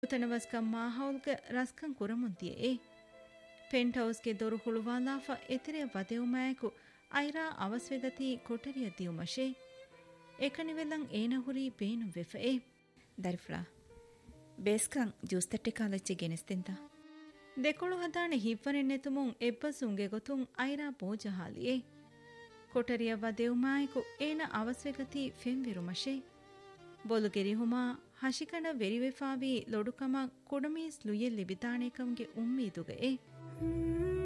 ಉತನವಸ್ಕಂ ಮಾಹೌಲ್ಗ ರಸ್ಕಂ ಕುರಮುಂತಿಯೇ ಪೆಂಟ್ ಹೌಸ್ಗೆ ದೊರು ಹುಳುವಾಲಾಫ ಎತಿರೆ ವದೆವುಮಾಯಕು ಐರಾ ಅವಸ್ವೆಗತಿ ಕೊಟರಿಯ ದಿಯುಮಶೆ ಏಕನಿವೆಲ್ಲಂ ಏನಹುರಿ ಬೇನು ವೆಫೆ ದರಿಫ್ಲಾ ಬೇಸ್ಕಂ ಜ್ಯೂಸ್ತಟ್ಟೆ ಕಾಲಚ್ಚೆ ಗೆನೆಸ್ತೆಂತ ದೆಕೊಳು ಹದಾಣೆ ಹಿವ್ವನೆನ್ನೆತುಮುಂ ಎಬ್ಬಸುಂಗೆ ಗೊತುಂ ಐರಾ ಬೋಜಹಾಲಿಯೇ ಕೊಟರಿಯ ವದೆವುಮಾಯಕು ಏನ ಅವಸ್ವೆಗತಿ ಫೆಂವಿರುಮಶೆ ಬೊಲುಗೆರಿಹುಮಾ ಹಶಿಕಣ ವೆರಿವೆಫಾವಿ ಲೊಡುಕಮ ಕುಡಮೀಸ್ ಲುಯೆಲ್ ಲಿಬಿತಾಣೇಕಂಗೆ ಉಮ್ಮೀದುಗೆ